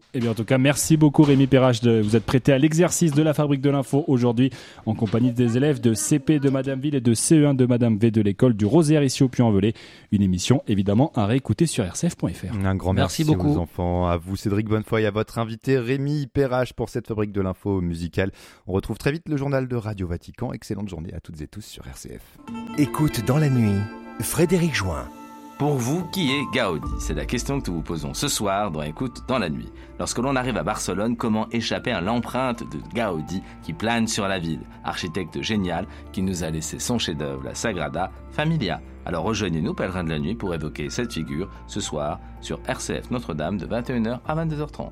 Eh bien, en tout cas, merci beaucoup Rémi Perrache. Vous êtes prêté à l'exercice de la Fabrique de l'Info aujourd'hui en compagnie des élèves de CP de Madameville et de CE1 de Madame V de l'école du Rosaire ici au Puy-en-Velay. Une émission évidemment à réécouter sur rcf.fr. Un grand merci beaucoup aux enfants, à vous Cédric Bonnefoy et à votre invité Rémi Perrache pour cette Fabrique de l'Info musicale. On retrouve très vite le journal de Radio Vatican. Excellente journée à toutes et tous sur RCF. Écoute dans la nuit, Frédéric Join. Pour vous, qui est Gaudi ? C'est la question que nous vous posons ce soir dans Écoute dans la nuit. Lorsque l'on arrive à Barcelone, comment échapper à l'empreinte de Gaudi qui plane sur la ville ? Architecte génial qui nous a laissé son chef-d'œuvre, la Sagrada Familia. Alors rejoignez-nous, pèlerins de la nuit, pour évoquer cette figure ce soir sur RCF Notre-Dame de 21h à 22h30.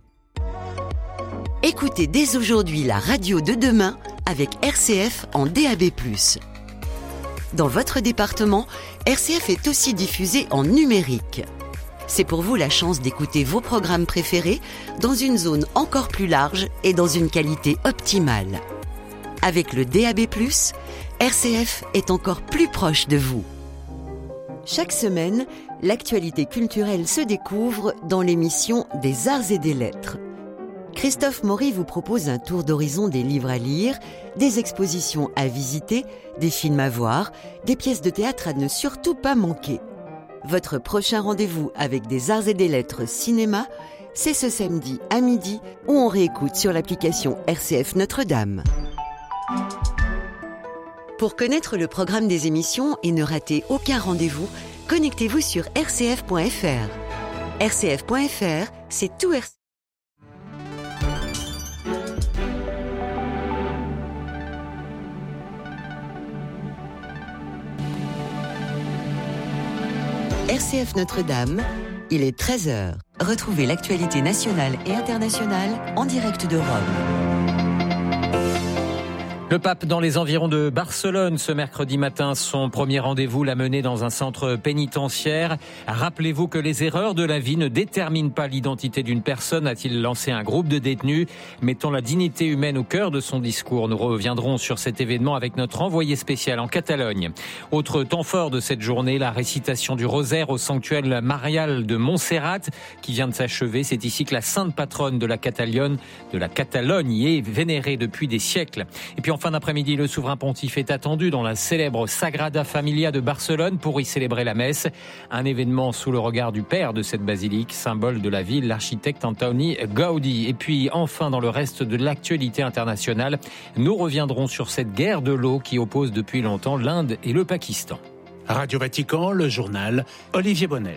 Écoutez dès aujourd'hui la radio de demain avec RCF en DAB+. Dans votre département, RCF est aussi diffusé en numérique. C'est pour vous la chance d'écouter vos programmes préférés dans une zone encore plus large et dans une qualité optimale. Avec le DAB+, RCF est encore plus proche de vous. Chaque semaine, l'actualité culturelle se découvre dans l'émission des Arts et des Lettres. Christophe Maury vous propose un tour d'horizon des livres à lire, des expositions à visiter, des films à voir, des pièces de théâtre à ne surtout pas manquer. Votre prochain rendez-vous avec des Arts et des Lettres cinéma, c'est ce samedi à midi où on réécoute sur l'application RCF Notre-Dame. Pour connaître le programme des émissions et ne rater aucun rendez-vous, connectez-vous sur rcf.fr. rcf.fr, c'est tout RCF. RCF Notre-Dame, il est 13h. Retrouvez l'actualité nationale et internationale en direct de Rome. Le pape dans les environs de Barcelone ce mercredi matin. Son premier rendez-vous l'a mené dans un centre pénitentiaire. Rappelez-vous que les erreurs de la vie ne déterminent pas l'identité d'une personne, a-t-il lancé un groupe de détenus, mettant la dignité humaine au cœur de son discours. Nous reviendrons sur cet événement avec notre envoyé spécial en Catalogne. Autre temps fort de cette journée, la récitation du rosaire au sanctuaire marial de Montserrat qui vient de s'achever. C'est ici que la sainte patronne de la Catalogne est vénérée depuis des siècles. Et puis en fin d'après-midi, le souverain pontife est attendu dans la célèbre Sagrada Familia de Barcelone pour y célébrer la messe. Un événement sous le regard du père de cette basilique, symbole de la ville, l'architecte Antoni Gaudi. Et puis enfin, dans le reste de l'actualité internationale, nous reviendrons sur cette guerre de l'eau qui oppose depuis longtemps l'Inde et le Pakistan. Radio Vatican, le journal, Olivier Bonnel.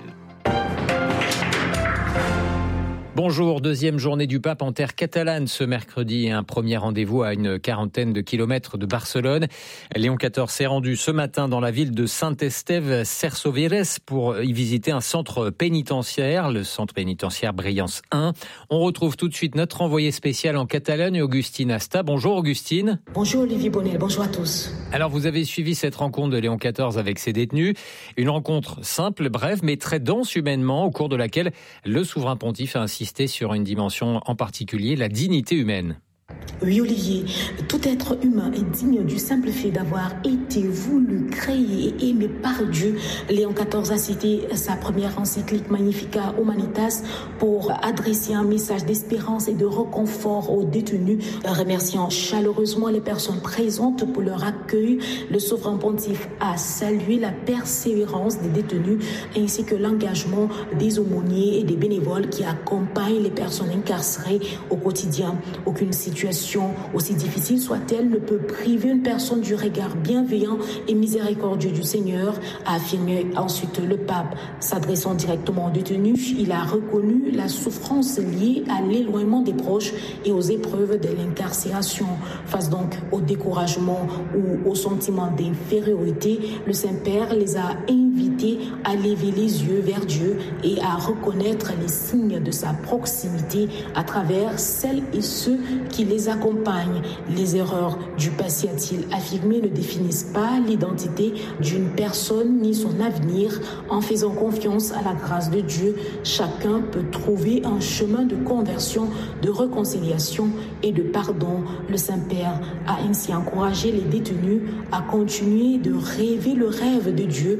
Bonjour, deuxième journée du pape en terre catalane ce mercredi. Un premier rendez-vous à une quarantaine de kilomètres de Barcelone. Léon XIV s'est rendu ce matin dans la ville de Sant-Esteve Sesrovires pour y visiter un centre pénitentiaire, le centre pénitentiaire Briance 1. On retrouve tout de suite notre envoyé spécial en Catalogne, Augustine Asta. Bonjour Augustine. Bonjour Olivier Bonnel, bonjour à tous. Alors vous avez suivi cette rencontre de Léon XIV avec ses détenus. Une rencontre simple, brève, mais très dense humainement, au cours de laquelle le souverain pontife a insisté sur une dimension en particulier, la dignité humaine. Oui Olivier, tout être humain est digne du simple fait d'avoir été voulu, créé et aimé par Dieu. Léon XIV a cité sa première encyclique Magnificat Humanitas pour adresser un message d'espérance et de réconfort aux détenus. Remerciant chaleureusement les personnes présentes pour leur accueil, le souverain pontife a salué la persévérance des détenus ainsi que l'engagement des aumôniers et des bénévoles qui accompagnent les personnes incarcérées au quotidien. Aucune situation aussi difficile soit-elle ne peut priver une personne du regard bienveillant et miséricordieux du Seigneur, a affirmé ensuite le pape. S'adressant directement aux détenus, il a reconnu la souffrance liée à l'éloignement des proches et aux épreuves de l'incarcération. Face donc au découragement ou au sentiment d'infériorité, le Saint-Père les a invités à lever les yeux vers Dieu et à reconnaître les signes de sa proximité à travers celles et ceux qui les accompagnent. Les erreurs du passé, a-t-il affirmé, ne définissent pas l'identité d'une personne ni son avenir. En faisant confiance à la grâce de Dieu, chacun peut trouver un chemin de conversion, de réconciliation et de pardon. Le Saint-Père a ainsi encouragé les détenus à continuer de rêver le rêve de Dieu,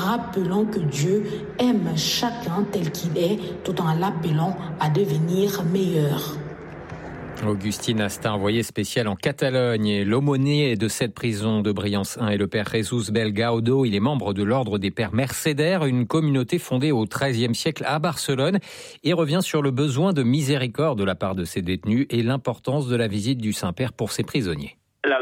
rappelant que Dieu aime chacun tel qu'il est, tout en l'appelant à devenir meilleur. Augustine Astin, envoyé spécial en Catalogne, et l'aumônier de cette prison de Briançon 1 est le père Jesus Belgaudo. Il est membre de l'ordre des pères mercédaires, une communauté fondée au XIIIe siècle à Barcelone, et revient sur le besoin de miséricorde de la part de ses détenus et l'importance de la visite du Saint-Père pour ses prisonniers.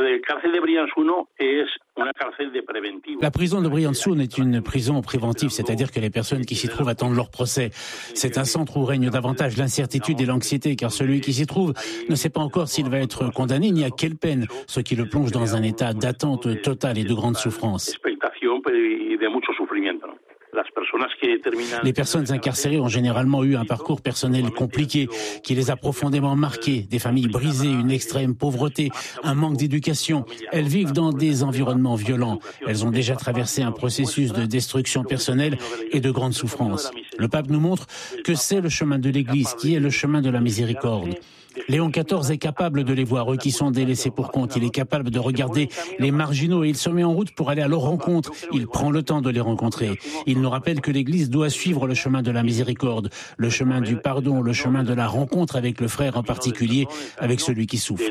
La prison de Briançon est une prison préventive, c'est-à-dire que les personnes qui s'y trouvent attendent leur procès. C'est un centre où règne davantage l'incertitude et l'anxiété, car celui qui s'y trouve ne sait pas encore s'il va être condamné ni à quelle peine, ce qui le plonge dans un état d'attente totale et de grande souffrance. Les personnes incarcérées ont généralement eu un parcours personnel compliqué qui les a profondément marquées. Des familles brisées, une extrême pauvreté, un manque d'éducation. Elles vivent dans des environnements violents. Elles ont déjà traversé un processus de destruction personnelle et de grande souffrance. Le pape nous montre que c'est le chemin de l'Église qui est le chemin de la miséricorde. Léon XIV est capable de les voir, eux qui sont délaissés pour compte. Il est capable de regarder les marginaux et il se met en route pour aller à leur rencontre. Il prend le temps de les rencontrer. Il nous rappelle que l'Église doit suivre le chemin de la miséricorde, le chemin du pardon, le chemin de la rencontre avec le frère, en particulier avec celui qui souffre.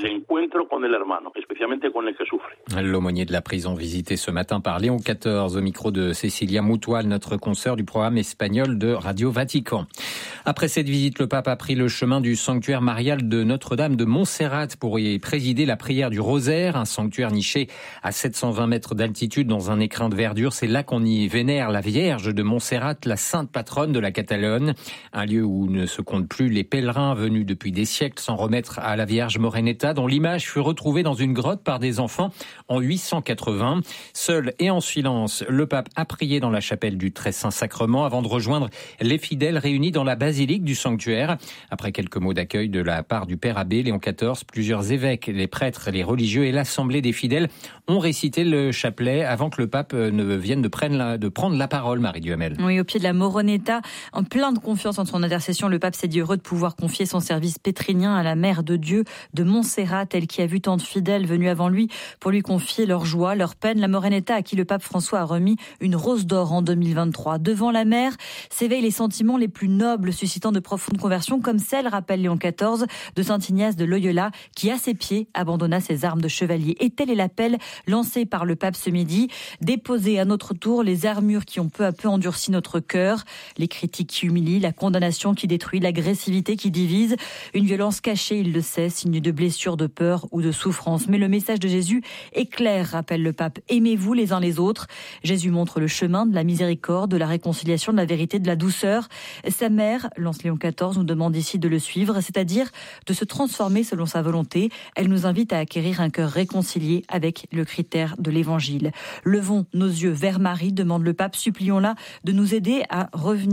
L'aumônier de la prison visité ce matin par Léon XIV au micro de Cécilia Moutoil, notre consoeur du programme espagnol de Radio Vatican. Après cette visite, le pape a pris le chemin du sanctuaire marial de Notre-Dame de Montserrat pour y présider la prière du Rosaire, un sanctuaire niché à 720 mètres d'altitude dans un écrin de verdure. C'est là qu'on y vénère la Vierge de Montserrat, la sainte patronne de la Catalogne, un lieu où ne se comptent plus les pèlerins venus depuis des siècles s'en remettre à la Vierge Moreneta, dont l'image fut retrouvée dans une grotte par des enfants en 880. Seul et en silence, le pape a prié dans la chapelle du Très Saint Sacrement avant de rejoindre les fidèles réunis dans la basilique du sanctuaire. Après quelques mots d'accueil de la part du père abbé Léon XIV, plusieurs évêques, les prêtres, les religieux et l'assemblée des fidèles ont récité le chapelet avant que le pape ne vienne de prendre la parole, Marie Duhamel. Oui, au pied de la Moreneta, en plein de confiance en son intercession, le pape s'est dit heureux de pouvoir confier son service pétrinien à la Mère de Dieu de Montserrat, elle qui a vu tant de fidèles venus avant lui pour lui confier leur joie, leur peine. La Moreneta à qui le pape François a remis une rose d'or en 2023. Devant la mer s'éveillent les sentiments les plus nobles, suscitant de profondes conversions, comme celle, rappelle Léon XIV, de saint Ignace de Loyola, qui à ses pieds abandonna ses armes de chevalier. Et tel est l'appel lancé par le pape ce midi, déposer à notre tour les armures qui ont peu à peu endurci notre cœur, les critiques qui humilient, la condamnation qui détruit, l'agressivité qui divise, une violence cachée, il le sait, signe de blessure, de peur ou de souffrance. Mais le message de Jésus est clair, rappelle le pape. Aimez-vous les uns les autres. Jésus montre le chemin de la miséricorde, de la réconciliation, de la vérité, de la douceur. Sa mère, lance Léon XIV, nous demande ici de le suivre, c'est-à-dire de se transformer selon sa volonté. Elle nous invite à acquérir un cœur réconcilié avec le critère de l'évangile. Levons nos yeux vers Marie, demande le pape, supplions-la de nous aider à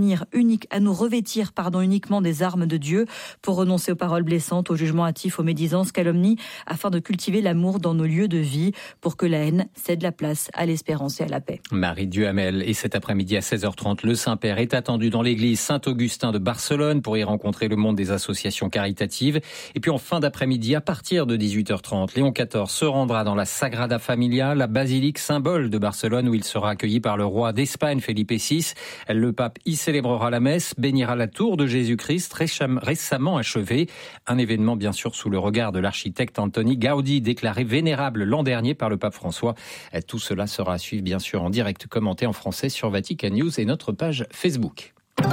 nous revêtir uniquement des armes de Dieu pour renoncer aux paroles blessantes, aux jugements hâtifs, aux médisances, calomnies, afin de cultiver l'amour dans nos lieux de vie pour que la haine cède la place à l'espérance et à la paix. Marie Duhamel. Et cet après-midi à 16h30, le Saint-Père est attendu dans l'église Saint-Augustin de Barcelone pour y rencontrer le monde des associations caritatives. Et puis en fin d'après-midi, à partir de 18h30, Léon XIV se rendra dans la Sagrada Familia, la basilique symbole de Barcelone, où il sera accueilli par le roi d'Espagne, Felipe VI. Le pape y célébrera la messe, bénira la tour de Jésus-Christ récemment achevée. Un événement bien sûr sous le regard de l'architecte Antoni Gaudi, déclaré vénérable l'an dernier par le pape François. Tout cela sera à suivre bien sûr en direct commenté en français sur Vatican News et notre page Facebook.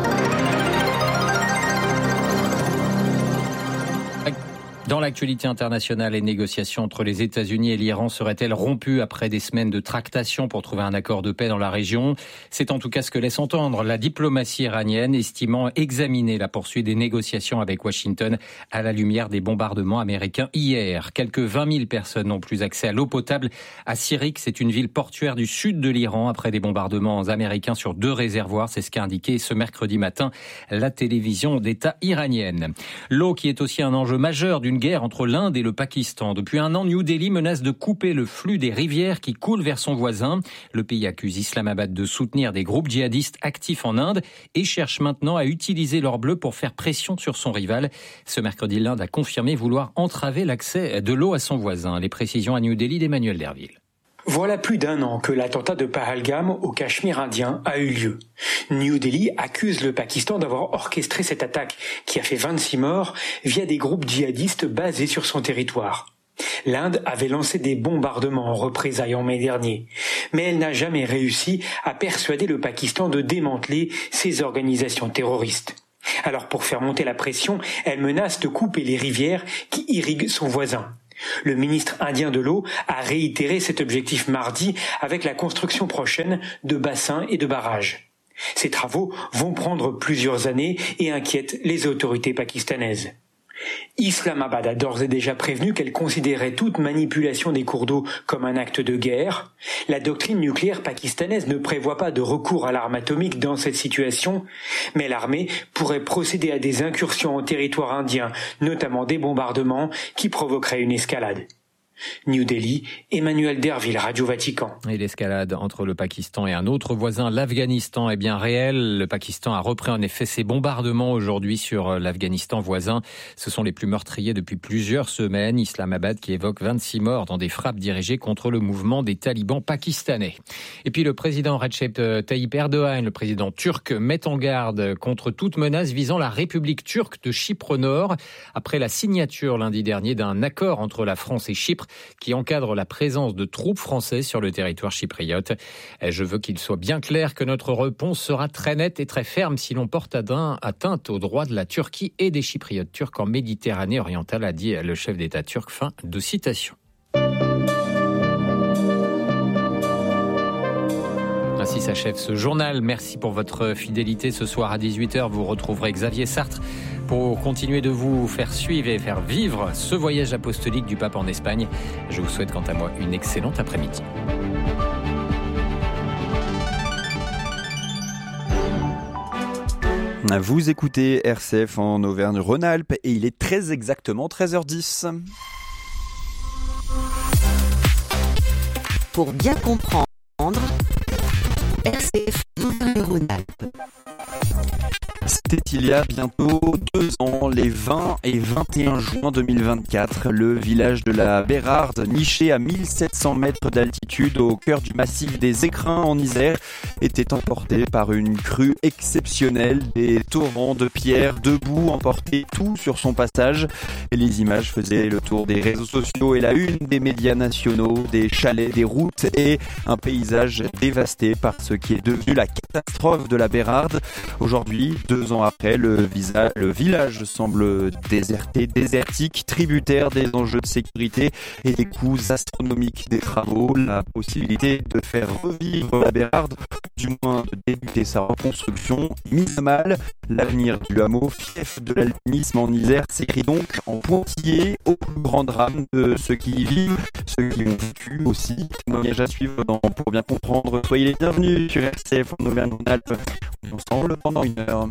Dans l'actualité internationale, les négociations entre les États-Unis et l'Iran seraient-elles rompues après des semaines de tractations pour trouver un accord de paix dans la région? C'est en tout cas ce que laisse entendre la diplomatie iranienne, estimant examiner la poursuite des négociations avec Washington à la lumière des bombardements américains hier. Quelques 20 000 personnes n'ont plus accès à l'eau potable à Sirik. C'est une ville portuaire du sud de l'Iran après des bombardements américains sur 2 réservoirs. C'est ce qu'a indiqué ce mercredi matin la télévision d'État iranienne. L'eau qui est aussi un enjeu majeur d'une guerre entre l'Inde et le Pakistan. Depuis un an, New Delhi menace de couper le flux des rivières qui coulent vers son voisin. Le pays accuse Islamabad de soutenir des groupes djihadistes actifs en Inde et cherche maintenant à utiliser l'or bleu pour faire pression sur son rival. Ce mercredi, l'Inde a confirmé vouloir entraver l'accès de l'eau à son voisin. Les précisions à New Delhi d'Emmanuel Derville. Voilà plus d'un an que l'attentat de Pahalgam au Cachemire indien a eu lieu. New Delhi accuse le Pakistan d'avoir orchestré cette attaque qui a fait 26 morts via des groupes djihadistes basés sur son territoire. L'Inde avait lancé des bombardements en représailles en mai dernier, mais elle n'a jamais réussi à persuader le Pakistan de démanteler ces organisations terroristes. Alors pour faire monter la pression, elle menace de couper les rivières qui irriguent son voisin. Le ministre indien de l'eau a réitéré cet objectif mardi avec la construction prochaine de bassins et de barrages. Ces travaux vont prendre plusieurs années et inquiètent les autorités pakistanaises. Islamabad a d'ores et déjà prévenu qu'elle considérait toute manipulation des cours d'eau comme un acte de guerre. La doctrine nucléaire pakistanaise ne prévoit pas de recours à l'arme atomique dans cette situation, mais l'armée pourrait procéder à des incursions en territoire indien, notamment des bombardements qui provoqueraient une escalade. New Delhi, Emmanuel Derville, Radio Vatican. Et l'escalade entre le Pakistan et un autre voisin, l'Afghanistan, est bien réelle. Le Pakistan a repris en effet ses bombardements aujourd'hui sur l'Afghanistan voisin. Ce sont les plus meurtriers depuis plusieurs semaines. Islamabad qui évoque 26 morts dans des frappes dirigées contre le mouvement des talibans pakistanais. Et puis le président Recep Tayyip Erdogan, le président turc, met en garde contre toute menace visant la République turque de Chypre Nord après la signature lundi dernier d'un accord entre la France et Chypre qui encadre la présence de troupes françaises sur le territoire chypriote. Je veux qu'il soit bien clair que notre réponse sera très nette et très ferme si l'on porte atteinte aux droits de la Turquie et des Chypriotes turcs en Méditerranée orientale, a dit le chef d'État turc. Fin de citation. Ainsi s'achève ce journal. Merci pour votre fidélité. Ce soir à 18h, vous retrouverez Xavier Sartre pour continuer de vous faire suivre et faire vivre ce voyage apostolique du pape en Espagne. Je vous souhaite quant à moi une excellente après-midi. Vous écoutez RCF en Auvergne-Rhône-Alpes et il est très exactement 13h10. Pour bien comprendre, RCF Auvergne-Rhône-Alpes. C'était il y a bientôt 2 ans, les 20 et 21 juin 2024. Le village de la Bérarde, niché à 1700 mètres d'altitude au cœur du massif des Écrins en Isère, était emporté par une crue exceptionnelle. Des torrents de pierres debout emportaient tout sur son passage. Et les images faisaient le tour des réseaux sociaux et la une des médias nationaux, des chalets, des routes et un paysage dévasté par ce qui est devenu la catastrophe de la Bérarde. Aujourd'hui, 2 ans après, le village semble désertique, tributaire des enjeux de sécurité et des coûts astronomiques des travaux. La possibilité de faire revivre la Bérarde, du moins de débuter sa reconstruction, mise à mal. L'avenir du hameau, fief de l'alpinisme en Isère, s'écrit donc en pointillé au plus grand drame de ceux qui y vivent, ceux qui ont vécu aussi. Témoignage à suivre pour bien comprendre. Soyez les bienvenus sur RCF en Auvergne-Rhône-Alpes. Ensemble pendant 1 heure.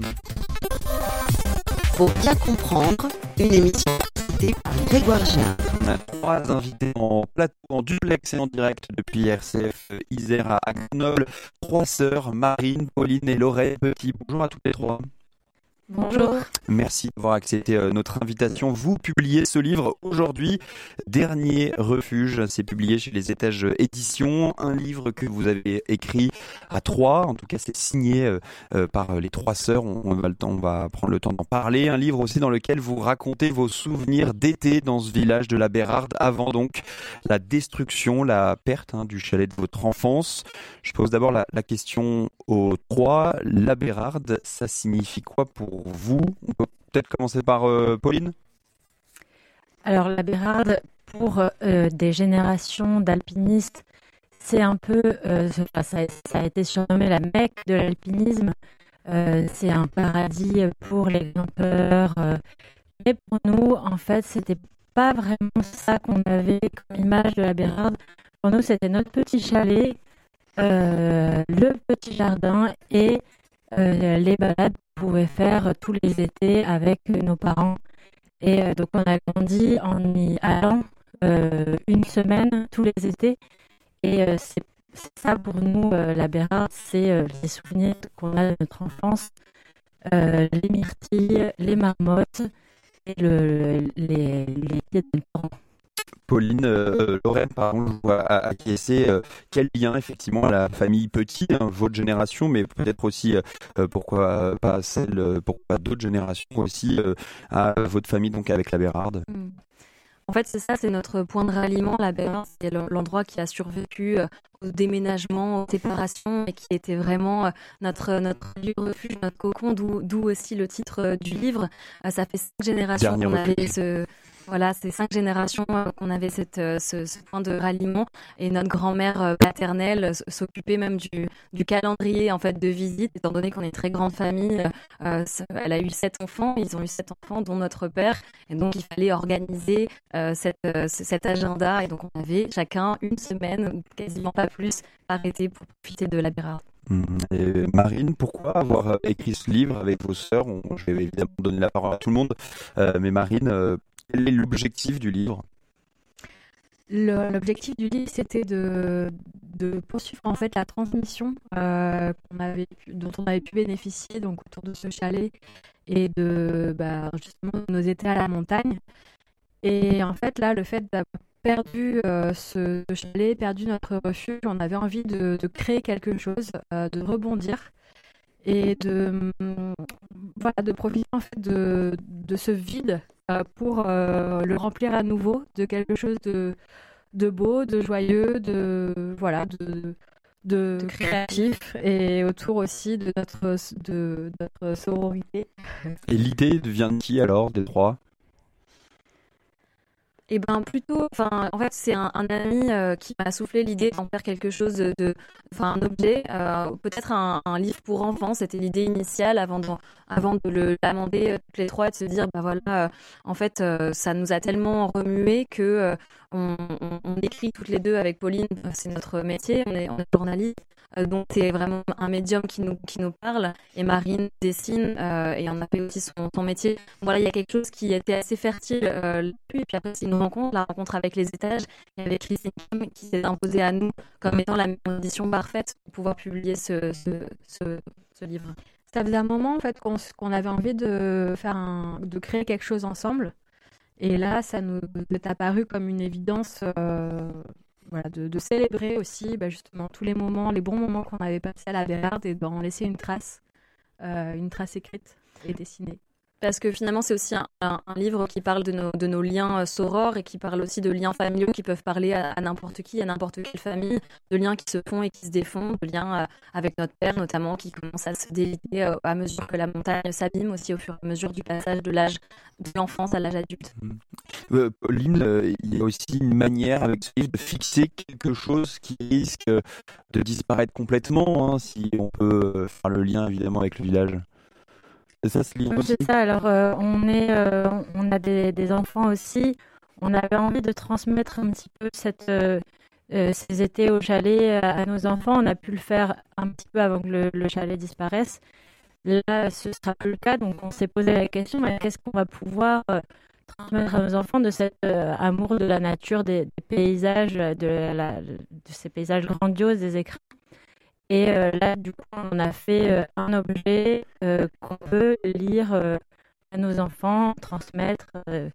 Pour bien comprendre, une émission présentée par Grégoire Jean. On a 3 invités en plateau, en duplex et en direct depuis RCF Isère à Grenoble. 3 sœurs, Marine, Pauline et Laurette Petit. Bonjour à toutes les 3. Bonjour. Merci d'avoir accepté notre invitation. Vous publiez ce livre aujourd'hui, Dernier refuge. C'est publié chez Les Étages Éditions. Un livre que vous avez écrit à 3. En tout cas, c'est signé par les 3 sœurs. On va prendre le temps d'en parler. Un livre aussi dans lequel vous racontez vos souvenirs d'été dans ce village de la Bérarde avant donc la destruction, la perte du chalet de votre enfance. Je pose d'abord la question aux 3. La Bérarde, ça signifie quoi pour vous? On peut peut-être commencer par Pauline. Alors la Bérarde, pour des générations d'alpinistes, c'est un peu, ça a été surnommé la Mecque de l'alpinisme. C'est un paradis pour les grimpeurs. Mais pour nous, en fait, c'était pas vraiment ça qu'on avait comme image de la Bérarde. Pour nous, c'était notre petit chalet, le petit jardin et les balades qu'on pouvait faire tous les étés avec nos parents. Et donc on a grandi en y allant 1 semaine tous les étés. Et c'est ça pour nous, la Bérarde, c'est les souvenirs qu'on a de notre enfance, les myrtilles, les marmottes et les pieds de nos parents. Pauline, Lorraine, pardon, je vois acquiescer. Quel lien effectivement à la famille petite, votre génération, mais peut-être aussi pourquoi pas d'autres générations aussi à votre famille, donc avec la Bérarde. En fait, c'est ça, c'est notre point de ralliement, la Bérarde. C'est l'endroit qui a survécu au déménagement, aux séparations, et qui était vraiment notre lieu de refuge, notre cocon, d'où aussi le titre du livre. Ça fait 5 générations qu'on avait ces 5 générations qu'on avait ce point de ralliement, et notre grand-mère paternelle s'occupait même du calendrier en fait de visite, étant donné qu'on est une très grande famille. Elle a eu 7 enfants, ils ont eu 7 enfants, dont notre père, et donc il fallait organiser cet agenda, et donc on avait chacun une semaine ou quasiment pas plus arrêté pour profiter de la Bérarde. Et Marine, pourquoi avoir écrit ce livre avec vos sœurs? Je vais évidemment donner la parole à tout le monde, mais Marine, quel est l'objectif du livre? L'objectif du livre, c'était de poursuivre en fait la transmission dont on avait pu bénéficier donc autour de ce chalet, et de justement nos étés à la montagne. Et en fait là, le fait d'avoir perdu ce chalet, perdu notre refuge, on avait envie de créer quelque chose, de rebondir, et de profiter en fait de ce vide pour le remplir à nouveau de quelque chose de beau, de joyeux, de créatif, et autour aussi de notre sororité. Et l'idée vient de qui alors, des trois? Eh ben plutôt, en fait, c'est un ami qui m'a soufflé l'idée d'en faire quelque chose un objet, peut-être un livre pour enfants. C'était l'idée initiale avant de l'amender toutes les trois, et de se dire, en fait, ça nous a tellement remué que on écrit toutes les deux avec Pauline. C'est notre métier, on est journaliste. Donc c'est vraiment un médium qui nous parle, et Marine dessine et en a fait aussi son métier. Voilà, il y a quelque chose qui était assez fertile et puis après c'est une rencontre, la rencontre avec les étages, et avec Christine qui s'est imposée à nous comme étant la condition parfaite pour pouvoir publier ce livre. Ça faisait un moment en fait qu'on avait envie de créer quelque chose ensemble, et là ça nous est apparu comme une évidence. De célébrer aussi justement tous les bons moments qu'on avait passés à la Bérarde, et d'en laisser une trace écrite et dessinée. Parce que finalement, c'est aussi un livre qui parle de nos liens sorores, et qui parle aussi de liens familiaux qui peuvent parler à n'importe qui, à n'importe quelle famille, de liens qui se font et qui se défont, de liens avec notre père notamment, qui commence à se déliter à mesure que la montagne s'abîme, aussi au fur et à mesure du passage de l'âge de l'enfance à l'âge adulte. Pauline, il y a aussi une manière avec ce livre de fixer quelque chose qui risque de disparaître complètement, si on peut faire le lien évidemment avec le village. C'est ça, ce livre aussi. C'est ça. Alors, on a des enfants aussi. On avait envie de transmettre un petit peu ces étés au chalet à nos enfants. On a pu le faire un petit peu avant que le chalet disparaisse. Là, ce sera plus le cas. Donc, on s'est posé la question, mais qu'est-ce qu'on va pouvoir transmettre à nos enfants de cet amour de la nature, des paysages, de ces paysages grandioses des écrins. Et là, du coup, on a fait un objet qu'on peut lire à nos enfants, transmettre.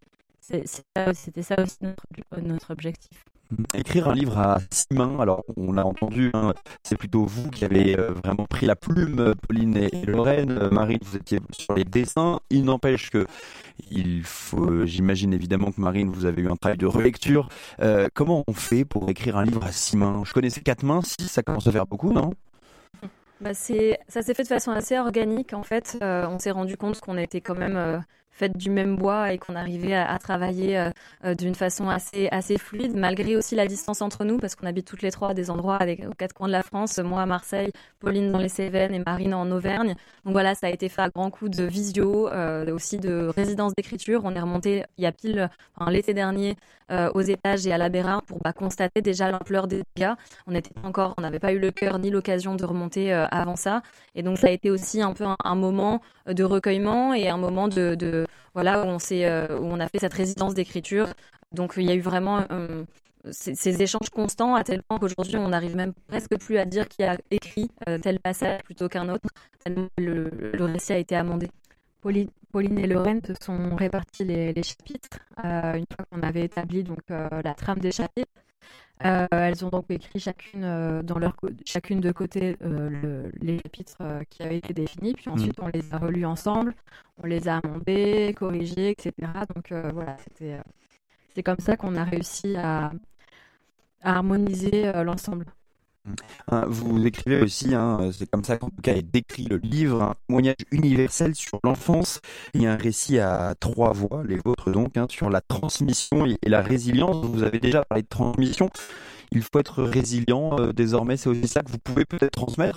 C'était ça aussi notre objectif. Écrire un livre à 6 mains, alors on l'a entendu, c'est plutôt vous qui avez vraiment pris la plume, Pauline et Lorraine. Marine, vous étiez sur les dessins. Il n'empêche que j'imagine évidemment que Marine, vous avez eu un travail de relecture. Comment on fait pour écrire un livre à 6 mains? Je connaissais 4 mains, 6, ça commence à faire beaucoup, non? Ça s'est fait de façon assez organique en fait. On s'est rendu compte qu'on était quand même faites du même bois, et qu'on arrivait à travailler d'une façon assez fluide, malgré aussi la distance entre nous, parce qu'on habite toutes les trois à des endroits aux 4 coins de la France, moi à Marseille, Pauline dans les Cévennes et Marine en Auvergne. Donc voilà, ça a été fait à grands coups de visio, aussi de résidence d'écriture. On est remonté il y a l'été dernier aux étages et à la Bérarde pour constater déjà l'ampleur des dégâts. On n'avait pas eu le cœur ni l'occasion de remonter avant ça, et donc ça a été aussi un peu un moment de recueillement, et un moment où on a fait cette résidence d'écriture. Donc il y a eu vraiment ces échanges constants, à tel point qu'aujourd'hui on n'arrive même presque plus à dire qui a écrit tel passage plutôt qu'un autre, tellement le récit a été amendé. Pauline et Lorraine se sont répartis les chapitres une fois qu'on avait établi donc la trame des chapitres. Elles ont donc écrit chacune de côté les chapitres qui avaient été définis, puis ensuite on les a relus ensemble, on les a amendés, corrigés, etc. Donc voilà, c'est comme ça qu'on a réussi à harmoniser l'ensemble. Vous écrivez aussi, c'est comme ça qu'en tout cas est décrit le livre, un témoignage universel sur l'enfance et un récit à 3 voix, les vôtres donc, sur la transmission et la résilience. Vous avez déjà parlé de transmission, il faut être résilient, désormais c'est aussi ça que vous pouvez peut-être transmettre.